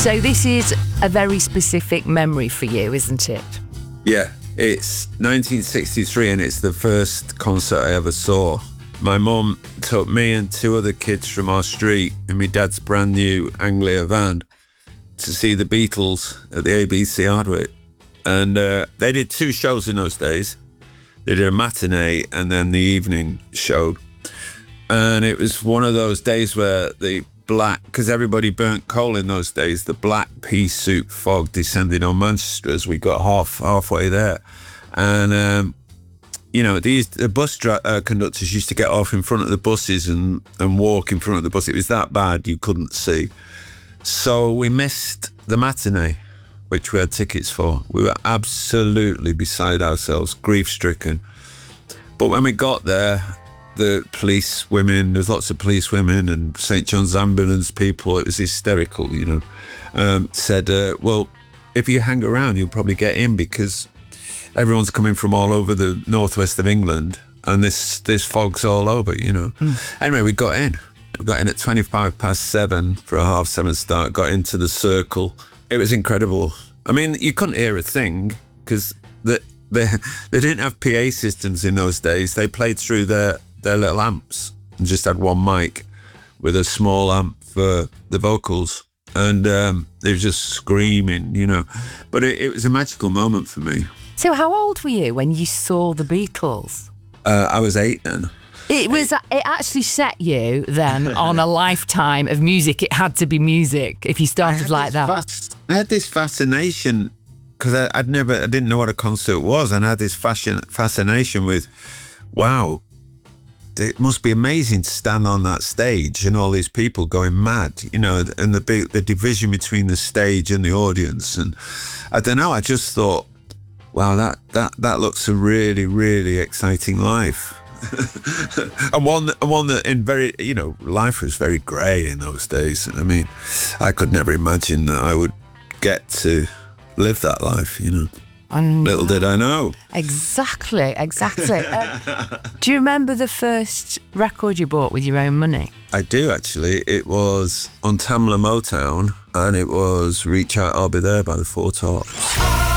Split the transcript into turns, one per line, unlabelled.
So this is a very specific memory for you, isn't it?
Yeah, it's 1963 and it's the first concert I ever saw. My mum took me and two other kids from our street in my dad's brand new Anglia van to see the Beatles at the ABC Hardwick. And they did two shows in those days. They did a matinee and then the evening show. And it was one of those days where the black, because everybody burnt coal in those days, the black pea soup fog descended on Manchester as we got halfway there. And, the bus conductors used to get off in front of the buses and walk in front of the bus. It was that bad you couldn't see. So we missed the matinee, which we had tickets for. We were absolutely beside ourselves, grief-stricken. But when we got there, the police women, there's lots of police women and St. John's ambulance people, it was hysterical, said, well, if you hang around, you'll probably get in because everyone's coming from all over the northwest of England and this fog's all over, Anyway, we got in. We got in at 7:25 for a 7:30 start, got into the circle. It was incredible. I mean, you couldn't hear a thing because they didn't have PA systems in those days. They played through their little amps and just had one mic with a small amp for the vocals. And they were just screaming, But it was a magical moment for me.
So how old were you when you saw the Beatles?
I was 8 then.
It actually set you then on a lifetime of music. It had to be music if you started like that.
I had this fascination because I didn't know what a concert was, and I had this fascination with, wow, it must be amazing to stand on that stage and all these people going mad, and the division between the stage and the audience. And I don't know, I just thought, wow, that looks a really, really exciting life. and one that in very, life was very grey in those days. I mean, I could never imagine that I would get to live that life, Little did I know.
Exactly. Do you remember the first record you bought with your own money?
I do, actually. It was on Tamla Motown, and it was Reach Out, I'll Be There by the Four Tops.